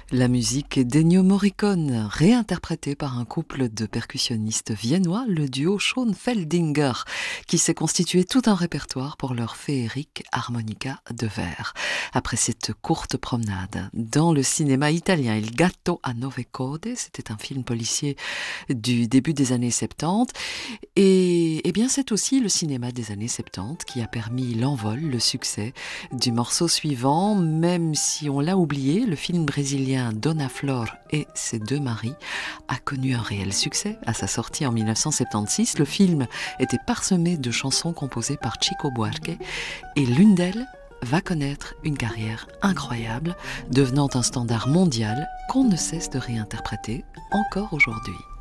La musique est d'Ennio Morricone, réinterprétée par un couple de percussionnistes viennois, le duo Schoenfeldinger, qui s'est constitué tout un répertoire pour leur féerique harmonica de verre. Après cette courte promenade dans le cinéma italien Il gatto a nove code, c'était un film policier du début des années 70, et bien c'est aussi le cinéma des années 70 qui a permis l'envol, le succès du morceau suivant, même si on l'a oublié, le film brésilien Dona Flor et ses deux maris a connu un réel succès à sa sortie en 1976. Le film était parsemé de chansons composées par Chico Buarque et l'une d'elles va connaître une carrière incroyable, devenant un standard mondial qu'on ne cesse de réinterpréter encore aujourd'hui.